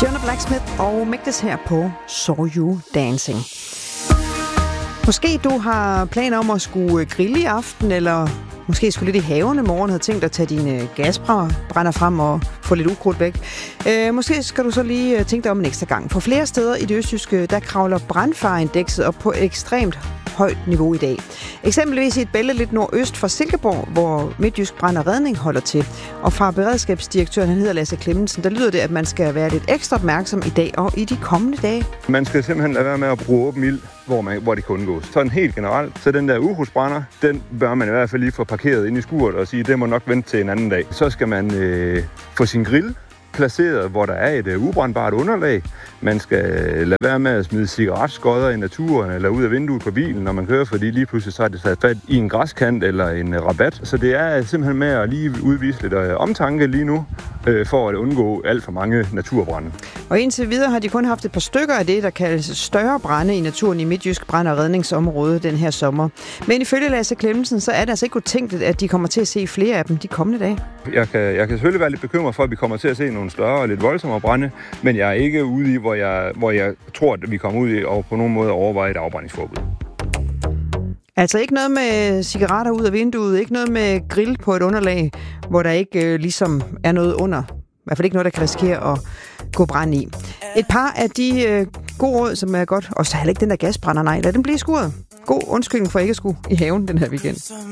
Fiona Blacksmith og Mægtes her på Saw You Dancing. Måske du har planer om at skulle grille i aften, eller måske skulle lidt i haven i morgen, havde tænkt at tage dine gasbrænder frem og få lidt ukrudt væk. Måske skal du så lige tænke dig om en ekstra gang. På flere steder i det østjyske, der kravler brandfareindekset op på et ekstremt højt niveau i dag. Eksempelvis i et bælte lidt nordøst for Silkeborg, hvor Midtjysk Brand og Redning holder til. Og fra beredskabsdirektøren, han hedder Lasse Clemmensen, der lyder det, at man skal være lidt ekstra opmærksom i dag og i de kommende dage. Man skal simpelthen lade være med at bruge åben ild, hvor det kan undgås. Sådan helt generelt, så den der ukrudtsbrænder, den bør man i hvert fald lige få parkeret ind i skuret og sige, det må nok vente til en anden dag. Så skal man få sin grill placeret, hvor der er et ubrændbart underlag. Man skal lade være med at smide cigaretskodder i naturen eller ud af vinduet på bilen, når man kører, fordi lige pludselig så er det sat fat i en græskant eller en rabat. Så det er simpelthen med at lige udvise lidt omtanke lige nu, for at undgå alt for mange naturbrande. Og indtil videre har de kun haft et par stykker af det, der kaldes større brande i naturen i Midtjysk Brand- og Redningsområde den her sommer. Men ifølge Lasse Clemmensen, så er det altså ikke utænkeligt, at de kommer til at se flere af dem de kommende dage. Jeg kan selvfølgelig være lidt bekymret for, at vi kommer til at se nogle større og lidt voldsommere brande, men jeg er ikke ude i, hvor jeg tror, at vi kommer ud i og på nogen måde overveje et afbrændingsforbud. Altså ikke noget med cigaretter ud af vinduet, ikke noget med grill på et underlag, hvor der ikke ligesom er noget under. I hvert fald ikke noget, der kan risikere at gå brand i. Et par af de gode råd, som er godt, og så heller ikke den der gasbrænder, nej, lad den blive skuret. God undskyldning for ikke at skulle i haven den her weekend.